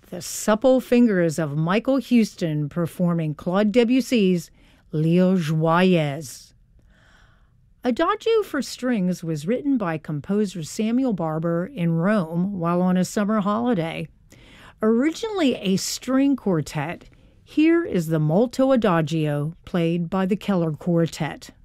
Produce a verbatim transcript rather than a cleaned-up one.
the supple fingers of Michael Houston performing Claude Debussy's L'Île Joyeuse. Adagio for Strings was written by composer Samuel Barber in Rome while on a summer holiday. Originally a string quartet, here is the Molto Adagio played by the Keller Quartet.